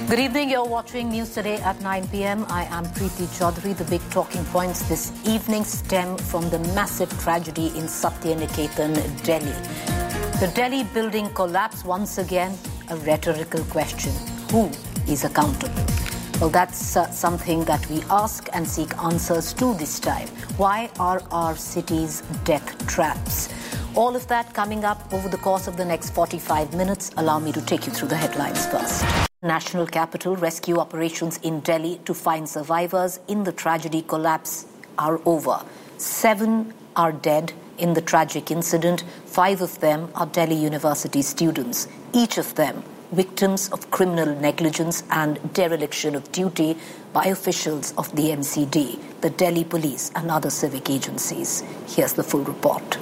Good evening, you're watching News Today at 9 p.m. I am Preeti Chaudhary. The big talking points this evening stem from the massive tragedy in Satyaniketan, Delhi. The Delhi building collapse once again, a rhetorical question. Who is accountable? Well, that's something that we ask and seek answers to this time. Why are our cities death traps? All of that coming up over the course of the next 45 minutes. Allow me to take you through the headlines first. National capital rescue operations in Delhi to find survivors in the tragedy collapse are over. 7 are dead in the tragic incident. 5 of them are Delhi University students, each of them victims of criminal negligence and dereliction of duty by officials of the MCD, the Delhi Police and other civic agencies. Here's the full report.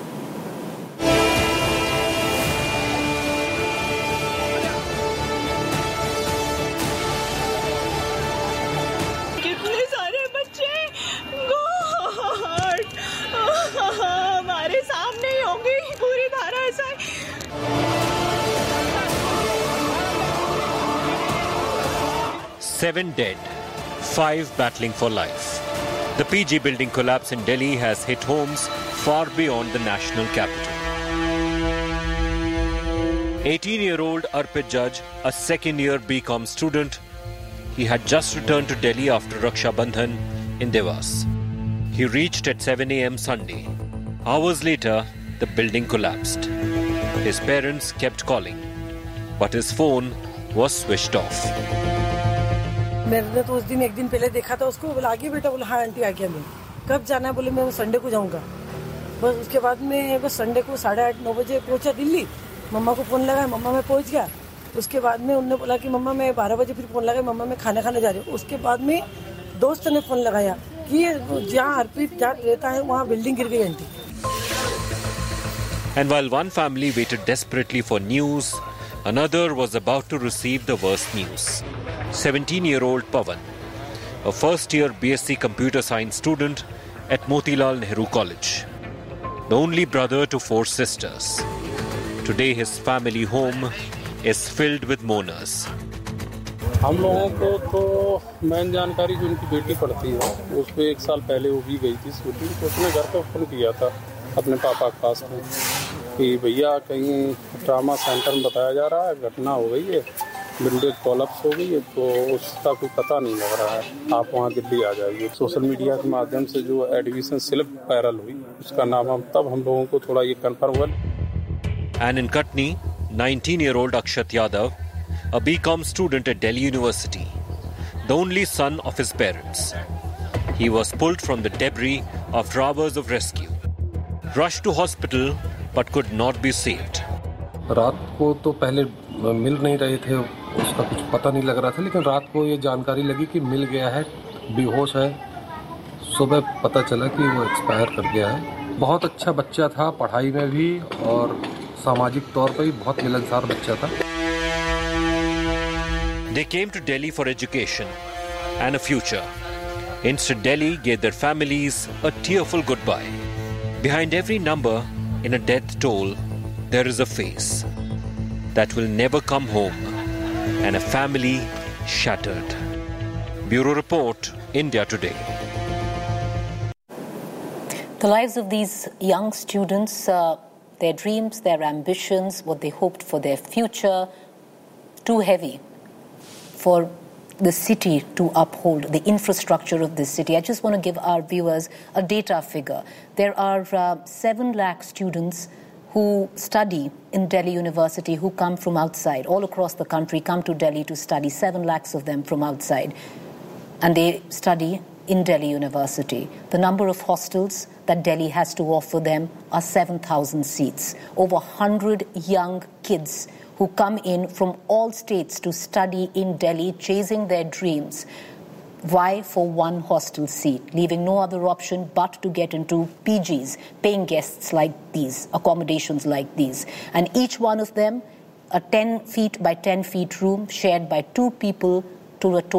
Seven dead, 5 battling for life. The PG building collapse in Delhi has hit homes far beyond the national capital. 18-year-old Arpit Judge, a second-year BCom student, he had just returned to Delhi after Raksha Bandhan in Devas. He reached at 7 a.m. Sunday. Hours later, the building collapsed. His parents kept calling, but his phone was switched off. मैंने तो उस दिन एक दिन पहले देखा था उसको, बोला आगे बेटा, बोला हाँ आंटी आ गया, मैं कब जाना है, बोले मैं संडे को जाऊंगा। बस उसके बाद में बस संडे को 8:30-9 बजे पहुंचा दिल्ली। मम्मा को फोन लगाया, मम्मा मैं पहुंच गया। उसके बाद में उन्होंने बोला कि मम्मा मैं 12 बजे फिर फोन लगाया, मम्मा मैं खाना खाने जा रही हूँ। उसके बाद में दोस्त ने फोन लगाया कि जहाँ अर्पित रहता है वहाँ बिल्डिंग गिर गई aunty. And while one family waited desperately for news, another was about to receive the worst news. 17-year-old Pawan, a first-year BSc Computer Science student at Motilal Nehru College. The only brother to 4 sisters. Today his family home is filled with mourners. हम लोगों को तो main जानकारी जो उनकी बेटी पढ़ती है, उस पे 1 साल पहले वो भी गई थी शूटिंग, तो उसने घर पे फोन किया था अपने पापा के पास में कि भैया कहीं ट्रामा सेंटर में बताया जा रहा है घटना हो गई है, बिल्डिंग कोलैप्स हो गई है, तो उसका कोई पता नहीं लग रहा है, आप वहाँ दिल्ली आ जाइए। सोशल मीडिया के माध्यम से जो एडमिशन स्लिप वायरल हुई, उसका नाम हम लोगों को थोड़ा ये कन्फर्म हुआ। And in Katni, 19-year-old Akshat Yadav, a BCom student at Delhi University, the only son of his parents. He was pulled from the debris after hours of rescue. Rushed to hospital but could not be saved. रात को तो पहले मिल नहीं रहे थे, उसका कुछ पता नहीं लग रहा था, लेकिन रात को ये जानकारी लगी कि मिल गया है, बेहोश है। सुबह पता चला कि वो एक्सपायर कर गया है। बहुत अच्छा बच्चा था, पढ़ाई में भी और सामाजिक तौर पर भी बहुत मिलनसार बच्चा था। They came to Delhi for education and a future. Instead, Delhi gave their families a tearful goodbye. Behind every number in a death toll, there is a face that will never come home and a family shattered. Bureau Report, India Today. The lives of these young students, their dreams, their ambitions, what they hoped for their future, too heavy for the city to uphold, the infrastructure of this city. I just want to give our viewers a data figure. There are 7 lakh students who study in Delhi University, who come from outside, all across the country, come to Delhi to study, 7 lakhs of them from outside. And they study in Delhi University. The number of hostels that Delhi has to offer them are 7,000 seats. Over 100 young kids who come in from all states to study in Delhi, chasing their dreams. Why? For one hostel seat, leaving no other option but to get into PGs, paying guests like these, accommodations like these. And each one of them, a 10 feet by 10 feet room shared by 2 people to a total